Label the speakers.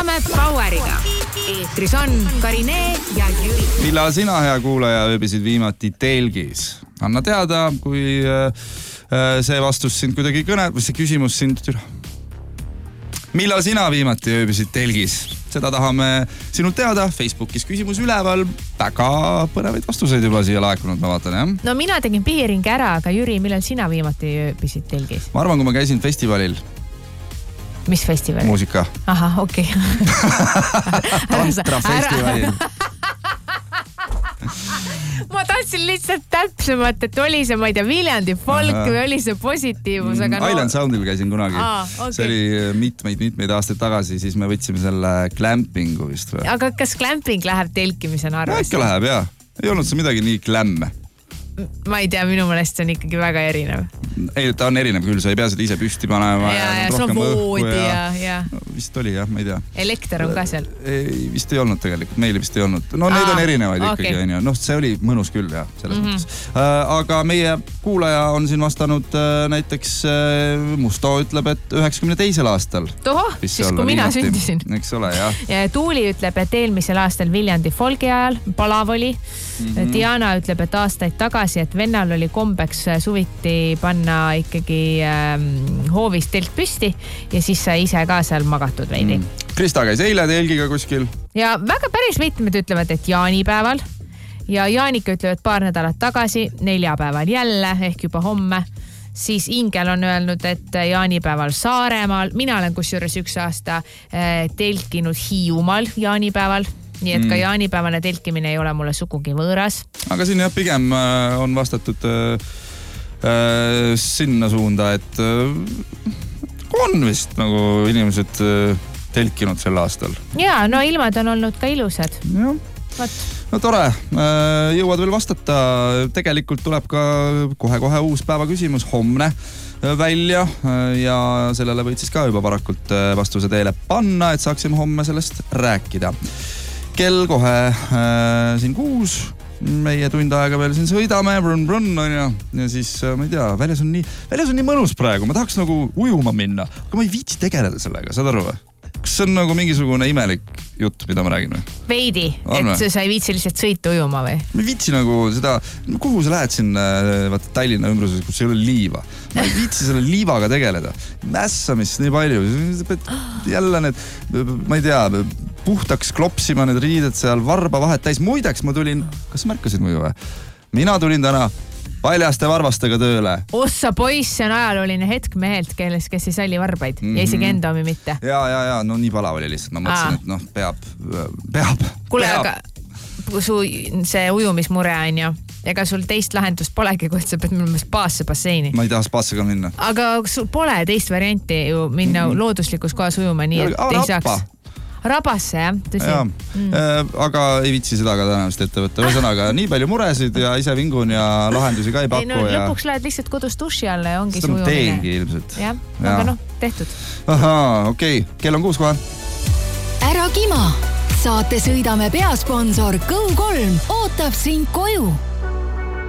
Speaker 1: Sõidame Poweriga. Eetris on Karinee ja Jüri.
Speaker 2: Millal sina, hea kuulaja, ööbisid viimati telgis? Anna teada, kui see vastus sind kuidagi või see küsimus sind... Millal sina viimati ööbisid telgis? Seda tahame sinult teada. Facebookis küsimus üleval. Väga põnevaid vastuseid juba siia laekunud, ma vaatan, jah?
Speaker 1: No mina tegin pihiringi ära, aga Jüri, millal sina viimati ööbisid telgis?
Speaker 2: Ma arvan, kui ma käisin festivalil.
Speaker 1: Mis festivalil?
Speaker 2: Muusika.
Speaker 1: Aha, okei.
Speaker 2: Tantra festivalil.
Speaker 1: Ma tahtsin lihtsalt täpsemalt, et oli see, ma ei tea, Viljandi folk või oli see positiivus, aga
Speaker 2: Island Soundil käisin kunagi.
Speaker 1: Okay.
Speaker 2: See oli mitmeid aastaid tagasi, siis me võtsime selle glampingu vist või.
Speaker 1: Aga kas glamping läheb telkimisena arvesse?
Speaker 2: Ikka läheb, jaa. Ei olnud see midagi nii glämme.
Speaker 1: Ma ei tea, minu mõnest see on ikkagi väga erinev.
Speaker 2: Ei, ta on erinev küll, sa ei pea seda ise püsti panema.
Speaker 1: Ja see on voodi ja...
Speaker 2: Vist oli, jah, ma ei tea.
Speaker 1: Elekter on ka seal?
Speaker 2: Ei, vist ei olnud tegelikult, meile vist ei olnud. No neid on erinevaid ikkagi. Noh, see oli mõnus küll, jah, selles mõttes. Aga meie kuulaja on siin vastanud näiteks Musto ütleb, et 92. aastal.
Speaker 1: Toho, siis kui mina sündisin.
Speaker 2: Eks ole, jah.
Speaker 1: Ja Tuuli ütleb, et eelmisel aastal Viljandi folgi ajal palav oli. Diana ütleb, et aastaid tagasi, et vennal oli kombeks suviti panna ikkagi hoovis telk püsti ja siis sai ise ka seal magatud veidi.
Speaker 2: Krista käis eile telgiga kuskil.
Speaker 1: Ja väga päris mitmed ütlevad, et jaanipäeval ja Jaanika ütleb, et paar nädalat tagasi, neljapäeval jälle ehk juba homme. Siis Ingel on öelnud, et jaanipäeval Saaremaal. Mina olen kusjuures üks aasta telkinud Hiiumaal jaanipäeval. Nii et ka jaanipäevane telkimine ei ole mulle sugugi võõras.
Speaker 2: Aga siin jah, pigem on vastatud sinna suunda, et on vist nagu inimesed telkinud sel aastal.
Speaker 1: Jaa, no ilmad on olnud ka ilusad.
Speaker 2: Jah. No tore, jõuad veel vastata. Tegelikult tuleb ka kohe uus päeva küsimus homne välja ja sellele võid siis ka juba varakult vastuse teele panna, et saaksime homme sellest rääkida. Kell kohe siin 6, meie tund aega veel siin sõidame, brun, on ja siis ma ei tea, väljas on nii mõnus praegu, ma tahaks nagu ujuma minna, aga ma ei viitsi tegeleda sellega, saad aru või? Kas see on nagu mingisugune imelik jutt, mida ma räägin või?
Speaker 1: Veidi, et sa ei viitsi lihtsalt sõita ujuma või?
Speaker 2: Ma ei viitsi nagu seda, kuhu sa lähed siin Tallinna ümbruses, kus ei ole liiva. Ma ei viitsi selle liivaga tegeleda. Mässamist nii palju. Jälle need, ma ei tea, puhtaks klopsima need riided seal, varba vahet täis. Muideks ma tulin, kas märkasid muidu või? Mina tulin täna paljaste varvastega tööle.
Speaker 1: Ossa poiss, see on ajalooline hetk mehelt, kes ei salli varbaid ja isegi enda omi mitte.
Speaker 2: Ja, no nii palav oli lihtsalt. Ma mõtlesin, et noh, peab.
Speaker 1: Kuule, aga su see ujumismure on ju. Ega sul teist lahendust polegi, kui sa pead minema spaasse basseini.
Speaker 2: Ma ei taha spaasse ka minna.
Speaker 1: Aga sul pole teist varianti ju minna looduslikus kohas ujuma nii, et ei saaks. Rabasse, jah, tõsi.
Speaker 2: Aga ei viitsi seda ka tänavast ette võtta. Ühesõnaga, nii palju muresid ja ise vingun ja lahendusi ka ei paku.
Speaker 1: No, lõpuks lähed lihtsalt kodus duši alla ja ongi see ujumine.
Speaker 2: Seda teengi ilmselt.
Speaker 1: Jah, aga noh, tehtud.
Speaker 2: Ahaa, okei. Kell on 6 kohe.
Speaker 3: Ära kima. Saate sõidame peasponsor Go3 ootab sind koju.